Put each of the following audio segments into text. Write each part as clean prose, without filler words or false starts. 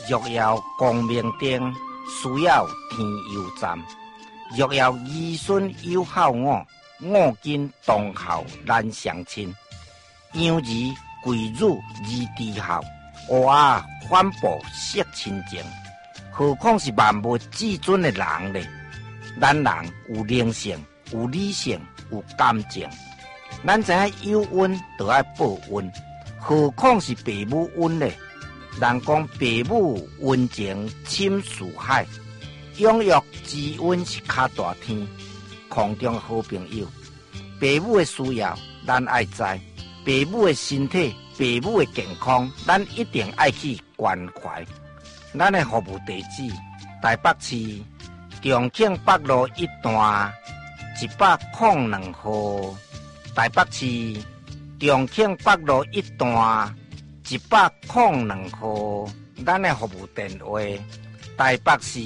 若要光明灯，需要天佑站。若要儿孙有孝我，我今同孝难相亲。养儿贵辱而知孝，学啊反哺惜亲情。何况是万物至尊的人呢？咱人有灵性，有理性，有感情。咱知影有恩就要报恩，何况是父母恩呢？人讲父母恩情深似海，养育之恩是较大天。空中的好朋友，父母的需要咱爱知，父母的身体、父母的健康，咱一定爱去关怀。咱的服务地址：台北市重庆北路1段102号。台北市重庆北路1段102号。咱的服务电话：台北市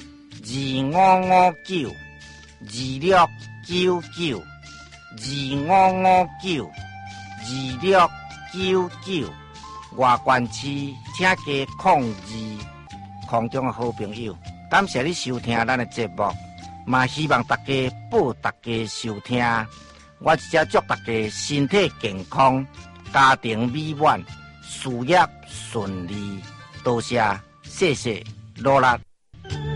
25592699。25592699。外县市请加02。空中的好朋友，感谢你收听咱的节目，嘛希望大家报大家收听。我只祝大家身体健康，家庭美满，事业顺利。多谢，谢谢，努力。